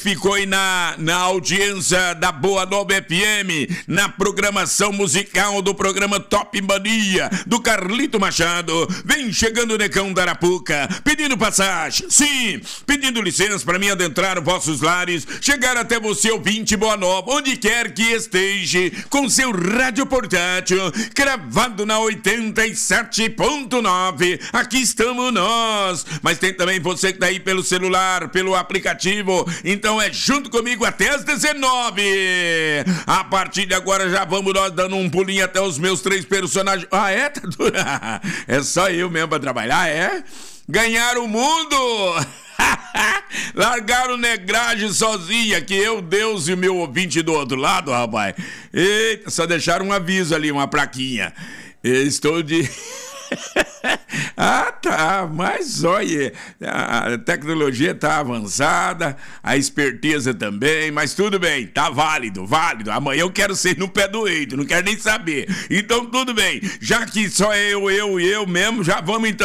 ficou aí na audiência da Boa Nova FM, na programação musical do programa Top Mania, do Carlito Machado. Vem chegando o Necão da Arapuca, pedindo passagem, sim, pedindo licença para mim adentrar vossos lares, chegar até você, ouvinte Boa Nova, onde quer que esteja, com seu rádio portátil, cravado na 87.9. Aqui estamos nós, mas tem também você que tá aí pelo celular, pelo aplicativo, então é junto comigo até as 19. A partir de agora já vamos nós dando um pulinho até os meus 3 personagens. Ah, é? É só eu mesmo pra trabalhar, é? Ganhar o mundo! Largaram negragem sozinha, que eu, Deus e o meu ouvinte do outro lado, rapaz. Eita, só deixaram um aviso ali, uma plaquinha. Estou de... Ah, tá, mas olha, a tecnologia tá avançada, a esperteza também, mas tudo bem, tá válido. Amanhã eu quero ser no pé do eito, não quero nem saber. Então tudo bem, já que só eu mesmo, já vamos então.